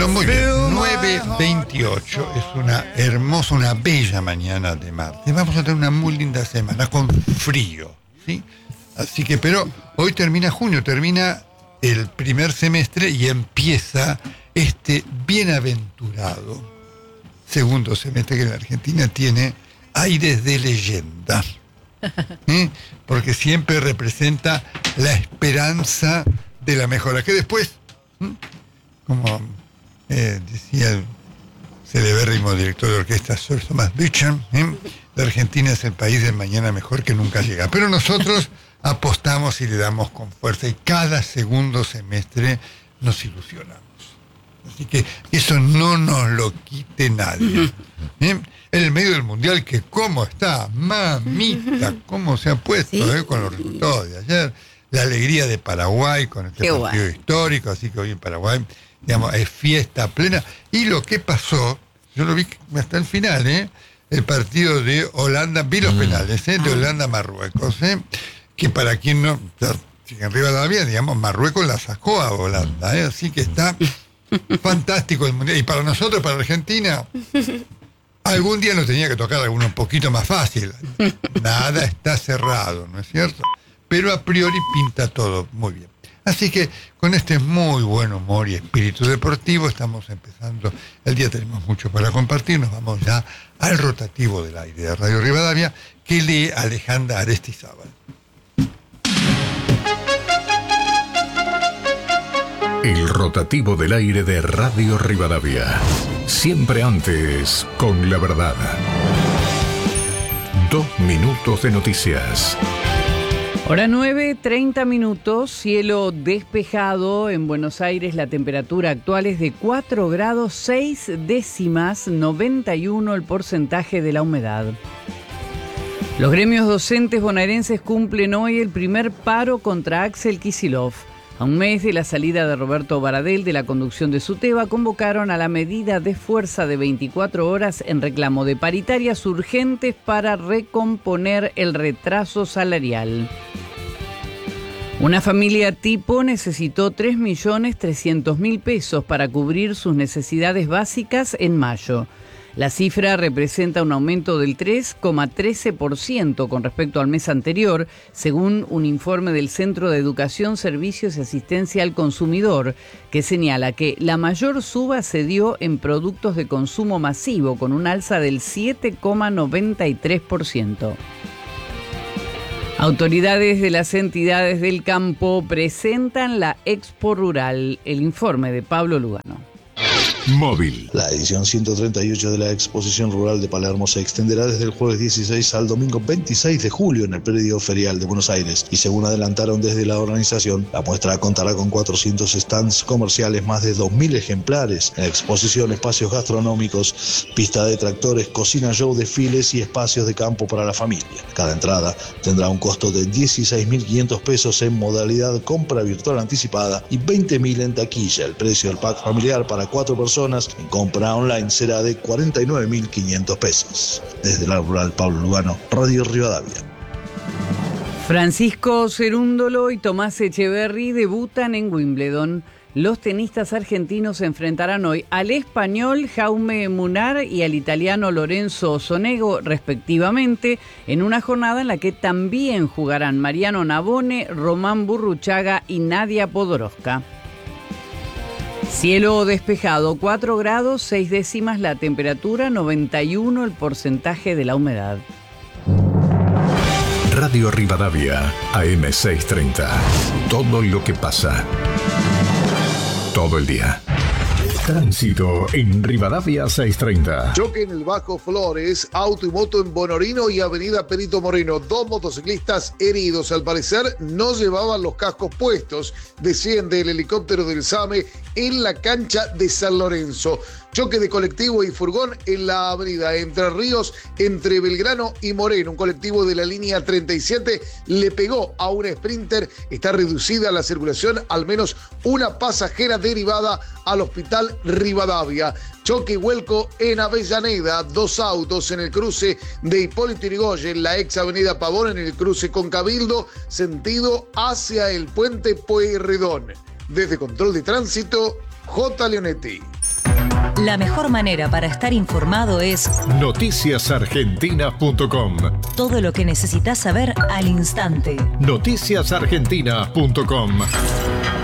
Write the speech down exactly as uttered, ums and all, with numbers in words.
Bueno, muy bien, nueve veintiocho es una hermosa, una bella mañana de martes. Vamos a tener una muy linda semana con frío, ¿sí? Así que, pero hoy termina junio, termina el primer semestre y empieza este bienaventurado segundo semestre que la Argentina tiene aires de leyenda, ¿eh? Porque siempre representa la esperanza de la mejora, que después, ¿eh? como eh, decía el celebérrimo director de orquesta Sir Thomas Beecham, ¿eh? La Argentina es el país del mañana mejor que nunca llega, pero nosotros apostamos y le damos con fuerza y cada segundo semestre nos ilusionamos. Así que eso no nos lo quite nadie. ¿Eh? En el medio del mundial, que cómo está, mamita, cómo se ha puesto, sí, ¿eh? Con los resultados de ayer, la alegría de Paraguay con este Qué partido guay. histórico, así que hoy en Paraguay, digamos, es fiesta plena. Y lo que pasó, yo lo vi hasta el final, ¿eh? El partido de Holanda, vi los mm. penales, ¿eh? De Holanda-Marruecos, ¿eh? Que para quien no, sigue arriba todavía, digamos, Marruecos la sacó a Holanda, ¿eh? Así que está fantástico el mundial. Y para nosotros, para Argentina, algún día nos tenía que tocar alguno un poquito más fácil. Nada está cerrado, ¿no es cierto? Pero a priori pinta todo muy bien. Así que con este muy buen humor y espíritu deportivo estamos empezando el día. Tenemos mucho para compartir. Nos vamos ya al rotativo del aire de Radio Rivadavia, que lee Alejandra Aristizábal. El rotativo del aire de Radio Rivadavia. Siempre antes con la verdad. Dos minutos de noticias. Hora nueve, treinta minutos, cielo despejado. En Buenos Aires la temperatura actual es de cuatro grados seis décimas, noventa y uno el porcentaje de la humedad. Los gremios docentes bonaerenses cumplen hoy el primer paro contra Axel Kicillof. A un mes de la salida de Roberto Baradel de la conducción de SUTEBA, convocaron a la medida de fuerza de veinticuatro horas en reclamo de paritarias urgentes para recomponer el retraso salarial. Una familia tipo necesitó tres millones trescientos mil pesos para cubrir sus necesidades básicas en mayo. La cifra representa un aumento del tres coma trece por ciento con respecto al mes anterior, según un informe del Centro de Educación, Servicios y Asistencia al Consumidor, que señala que la mayor suba se dio en productos de consumo masivo, con un alza del siete coma noventa y tres por ciento. Autoridades de las entidades del campo presentan la Expo Rural. El informe de Pablo Lugano. Móvil. La edición ciento treinta y ocho de la Exposición Rural de Palermo se extenderá desde el jueves dieciséis al domingo veintiséis de julio en el predio ferial de Buenos Aires, y según adelantaron desde la organización, la muestra contará con cuatrocientos stands comerciales, más de dos mil ejemplares. En la exposición, espacios gastronómicos, pista de tractores, cocina show, desfiles y espacios de campo para la familia. Cada entrada tendrá un costo de dieciséis mil quinientos pesos en modalidad compra virtual anticipada y veinte mil en taquilla. El precio del pack familiar para cuatro personas en compra online será de cuarenta y nueve mil quinientos pesos. Desde la Rural, Pablo Lugano, Radio Rivadavia. Francisco Cerúndolo y Tomás Echeverry debutan en Wimbledon. Los tenistas argentinos se enfrentarán hoy al español Jaume Munar y al italiano Lorenzo Sonego, respectivamente, en una jornada en la que también jugarán Mariano Navone, Román Burruchaga y Nadia Podoroska. Cielo despejado, cuatro grados seis décimas la temperatura, noventa y uno el porcentaje de la humedad. Radio Rivadavia, A M seiscientos treinta. Todo lo que pasa. Todo el día. Tránsito en Rivadavia seiscientos treinta. Choque en el Bajo Flores, auto y moto en Bonorino y Avenida Perito Moreno. Dos motociclistas heridos. Al parecer no llevaban los cascos puestos. Desciende el helicóptero del SAME en la cancha de San Lorenzo. Choque de colectivo y furgón en la avenida Entre Ríos, entre Belgrano y Moreno. Un colectivo de la línea treinta y siete le pegó a un Sprinter. Está reducida la circulación, al menos una pasajera derivada al hospital Rivadavia. Choque y vuelco en Avellaneda, dos autos en el cruce de Hipólito Yrigoyen, la ex avenida Pavón, en el cruce con Cabildo, sentido hacia el puente Pueyrredón. Desde Control de Tránsito, J. Leonetti. La mejor manera para estar informado es noticias argentinas punto com. todo lo que necesitas saber al instante. noticias argentinas punto com.